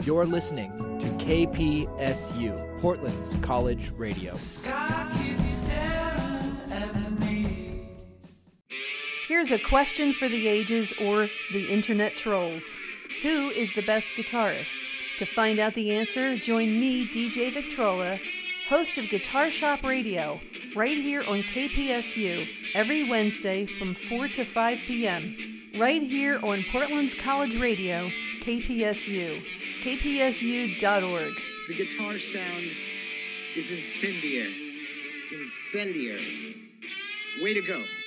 You're listening to KPSU, Portland's College Radio. Here's a question for the ages or the internet trolls. Who is the best guitarist? To find out the answer, join me, DJ Victrola, host of Guitar Shop Radio, right here on KPSU, every Wednesday from 4 to 5 p.m., right here on Portland's College Radio, KPSU, kpsu.org. The guitar sound is incendiary. Incendiary. Way to go.